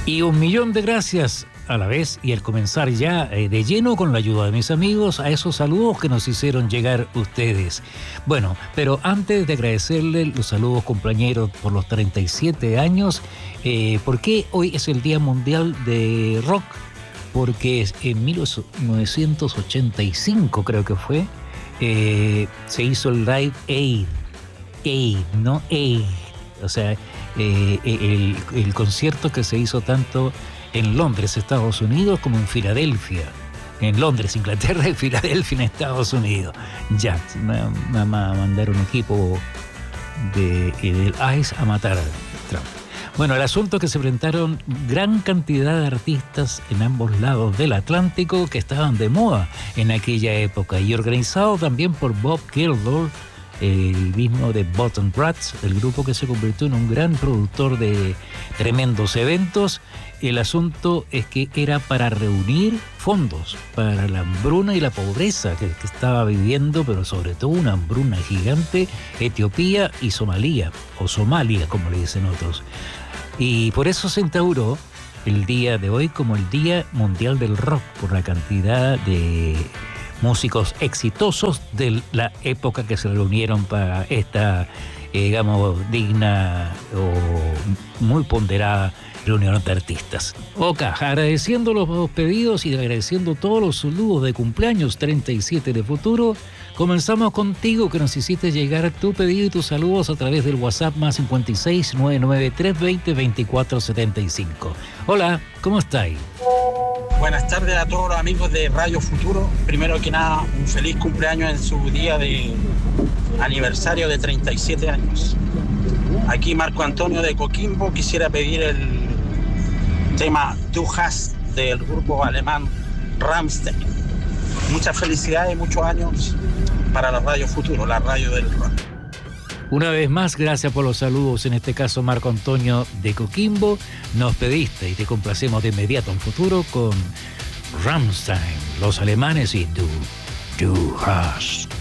Y 1.000.000 de gracias a la vez y al comenzar ya de lleno con la ayuda de mis amigos a esos saludos que nos hicieron llegar ustedes. Bueno, pero antes de agradecerle los saludos compañeros por los 37 años, ¿por qué hoy es el Día Mundial de Rock? Porque en 1985 creo que fue, se hizo el Live Aid, no Aid, o sea, el concierto que se hizo tanto en Londres, Estados Unidos, como en Filadelfia. En Londres, Inglaterra, y Filadelfia, en Estados Unidos. Ya, nada más mandar un equipo del ICE a matar a Trump. Bueno, el asunto es que se presentaron gran cantidad de artistas en ambos lados del Atlántico que estaban de moda en aquella época y organizado también por Bob Geldof, el mismo de Bottom Rats, el grupo que se convirtió en un gran productor de tremendos eventos. El asunto es que era para reunir fondos para la hambruna y la pobreza que estaba viviendo, pero sobre todo una hambruna gigante, Etiopía y Somalia, o Somalia como le dicen otros. Y por eso se instauró el día de hoy como el Día Mundial del Rock, por la cantidad de músicos exitosos de la época que se reunieron para esta, digamos, digna o muy ponderada reunión de artistas. Ok, agradeciendo los pedidos y agradeciendo todos los saludos de cumpleaños 37 de futuro, comenzamos contigo, que nos hiciste llegar tu pedido y tus saludos a través del WhatsApp más 56 993 20 24 75. Hola, ¿cómo estáis? Buenas tardes a todos los amigos de Radio Futuro. Primero que nada, un feliz cumpleaños en su día de aniversario de 37 años. Aquí Marco Antonio de Coquimbo. Quisiera pedir el tema Du hast del grupo alemán Rammstein. Muchas felicidades y muchos años para la Radio Futuro, la radio del rock. Una vez más, gracias por los saludos, en este caso Marco Antonio de Coquimbo. Nos pediste y te complacemos de inmediato en futuro con Rammstein, los alemanes y Du hast.